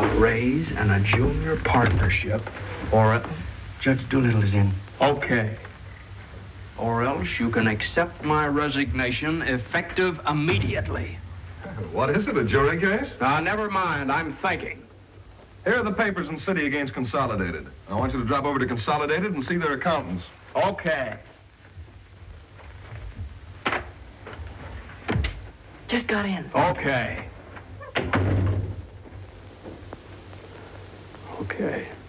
a raise and a junior partnership, or Judge Doolittle is in. Okay. Or else you can accept my resignation effective immediately. What is it, a jury case? Never mind. I'm thinking. Here are the papers in City against Consolidated. I want you to drop over to Consolidated and see their accountants. Okay. Just got in. Okay. Okay.